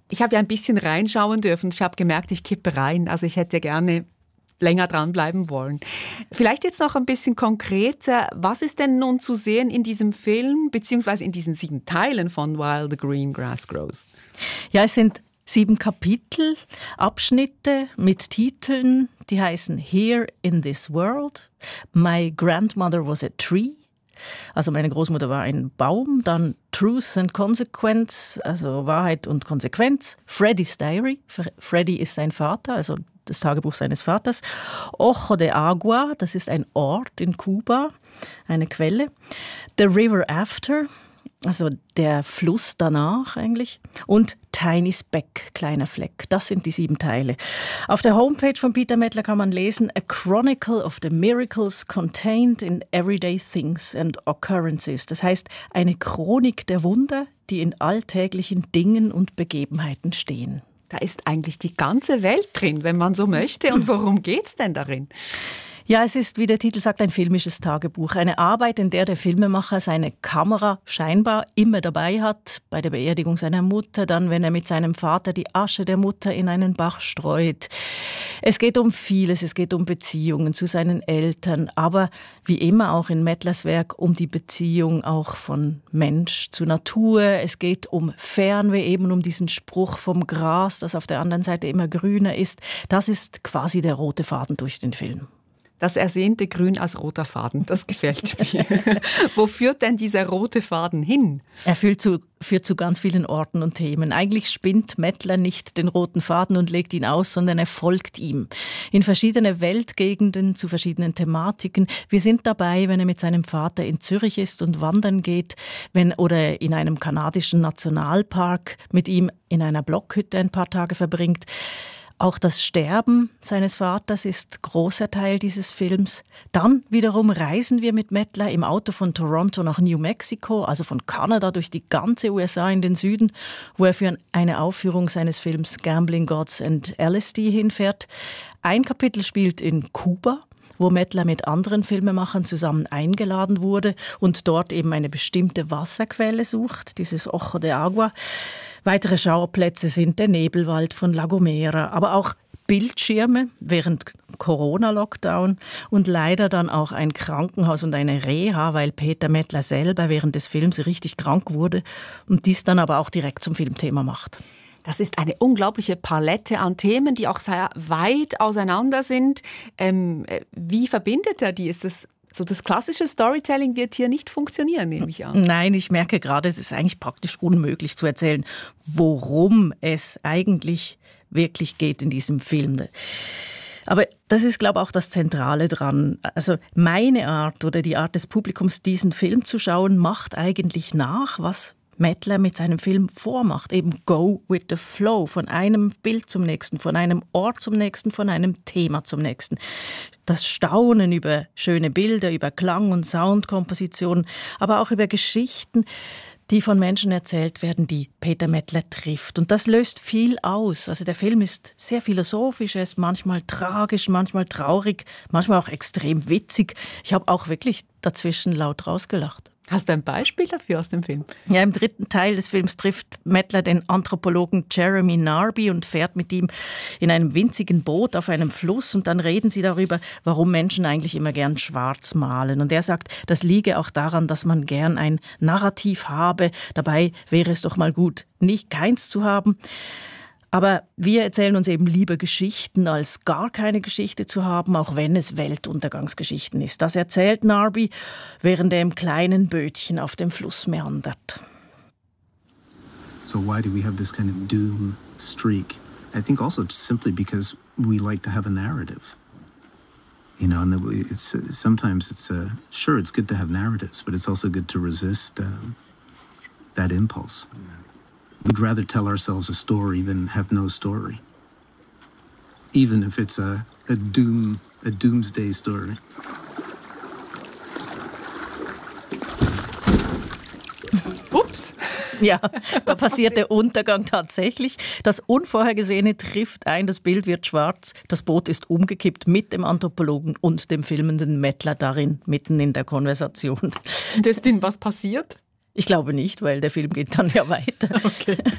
Ich habe ja ein bisschen reinschauen dürfen. Ich habe gemerkt, ich kippe rein. Also ich hätte gerne länger dranbleiben wollen. Vielleicht jetzt noch ein bisschen konkreter. Was ist denn nun zu sehen in diesem Film, beziehungsweise in diesen 7 Teilen von While the Green Grass Grows? Ja, es sind 7 Kapitel, Abschnitte mit Titeln, die heißen Here in this World, My Grandmother was a Tree, also meine Großmutter war ein Baum, dann Truth and Consequence, also Wahrheit und Konsequenz, Freddy's Diary, Freddy ist sein Vater, also das Tagebuch seines Vaters, Ojo de Agua, das ist ein Ort in Kuba, eine Quelle, The River After, also der Fluss danach eigentlich. Und Tiny Speck, kleiner Fleck. Das sind die 7 Teile. Auf der Homepage von Peter Mettler kann man lesen: A Chronicle of the Miracles contained in everyday things and occurrences. Das heißt, eine Chronik der Wunder, die in alltäglichen Dingen und Begebenheiten stehen. Da ist eigentlich die ganze Welt drin, wenn man so möchte. Und worum geht's denn darin? Ja, es ist, wie der Titel sagt, ein filmisches Tagebuch. Eine Arbeit, in der der Filmemacher seine Kamera scheinbar immer dabei hat. Bei der Beerdigung seiner Mutter, dann, wenn er mit seinem Vater die Asche der Mutter in einen Bach streut. Es geht um vieles. Es geht um Beziehungen zu seinen Eltern. Aber wie immer auch in Mettlers Werk um die Beziehung auch von Mensch zu Natur. Es geht um Fernweh, eben um diesen Spruch vom Gras, das auf der anderen Seite immer grüner ist. Das ist quasi der rote Faden durch den Film. Das ersehnte Grün als roter Faden, das gefällt mir. Wo führt denn dieser rote Faden hin? Er führt zu ganz vielen Orten und Themen. Eigentlich spinnt Mettler nicht den roten Faden und legt ihn aus, sondern er folgt ihm. In verschiedene Weltgegenden, zu verschiedenen Thematiken. Wir sind dabei, wenn er mit seinem Vater in Zürich ist und wandern geht, oder in einem kanadischen Nationalpark mit ihm in einer Blockhütte ein paar Tage verbringt. Auch das Sterben seines Vaters ist großer Teil dieses Films. Dann wiederum reisen wir mit Mettler im Auto von Toronto nach New Mexico, also von Kanada durch die ganze USA in den Süden, wo er für eine Aufführung seines Films Gambling Gods and LSD hinfährt. Ein Kapitel spielt in Kuba, wo Mettler mit anderen Filmemachern zusammen eingeladen wurde und dort eben eine bestimmte Wasserquelle sucht, dieses Ojo de Agua. Weitere Schauplätze sind der Nebelwald von La Gomera, aber auch Bildschirme während Corona-Lockdown und leider dann auch ein Krankenhaus und eine Reha, weil Peter Mettler selber während des Films richtig krank wurde und dies dann aber auch direkt zum Filmthema macht. Das ist eine unglaubliche Palette an Themen, die auch sehr weit auseinander sind. Wie verbindet er die? Ist das so, das klassische Storytelling wird hier nicht funktionieren, nehme ich an. Nein, ich merke gerade, es ist eigentlich praktisch unmöglich zu erzählen, worum es eigentlich wirklich geht in diesem Film. Aber das ist, glaube ich, auch das Zentrale dran. Also meine Art oder die Art des Publikums, diesen Film zu schauen, macht eigentlich nach, was Mettler mit seinem Film vormacht. Eben go with the flow, von einem Bild zum nächsten, von einem Ort zum nächsten, von einem Thema zum nächsten. Das Staunen über schöne Bilder, über Klang- und Soundkompositionen, aber auch über Geschichten, die von Menschen erzählt werden, die Peter Mettler trifft. Und das löst viel aus. Also der Film ist sehr philosophisch, er ist manchmal tragisch, manchmal traurig, manchmal auch extrem witzig. Ich habe auch wirklich dazwischen laut rausgelacht. Hast du ein Beispiel dafür aus dem Film? Ja, im 3. Teil des Films trifft Mettler den Anthropologen Jeremy Narby und fährt mit ihm in einem winzigen Boot auf einem Fluss und dann reden sie darüber, warum Menschen eigentlich immer gern schwarz malen. Und er sagt, das liege auch daran, dass man gern ein Narrativ habe. Dabei wäre es doch mal gut, nicht keins zu haben. Aber wir erzählen uns eben lieber Geschichten, als gar keine Geschichte zu haben, auch wenn es Weltuntergangsgeschichten ist. Das erzählt Narby, während er im kleinen Bötchen auf dem Fluss meandert. So why do we have this kind of doom streak? I think also simply because we like to have a narrative. You know, and sometimes it's sure it's good to have narratives, but it's also good to resist that impulse. We'd rather tell ourselves a story than have no story, even if it's a doomsday story. Ups. Ja, da passiert der Untergang tatsächlich. Das Unvorhergesehene trifft ein, das Bild wird schwarz, das Boot ist umgekippt mit dem Anthropologen und dem filmenden Mettler darin, mitten in der Konversation. Und ist Ihnen was passiert? Ich glaube nicht, weil der Film geht dann ja weiter. Okay.